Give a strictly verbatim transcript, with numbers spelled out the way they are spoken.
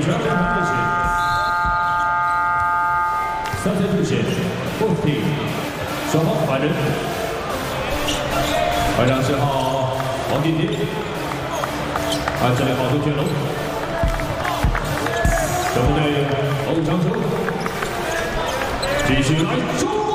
十二分的线，三分入线 ，fourteen， 双方百人，排长十号黄婷婷，按这里保持全龙，小部队欧长球，继续来冲！